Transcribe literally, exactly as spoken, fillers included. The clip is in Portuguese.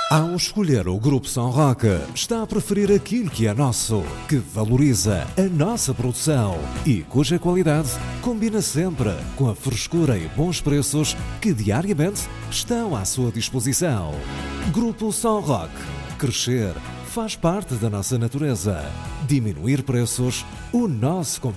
Ao escolher o Grupo São Roque, está a preferir aquilo que é nosso, que valoriza a nossa produção e cuja qualidade combina sempre com a frescura e bons preços que diariamente estão à sua disposição. Grupo São Roque. Crescer faz parte da nossa natureza. Diminuir preços, o nosso compromisso.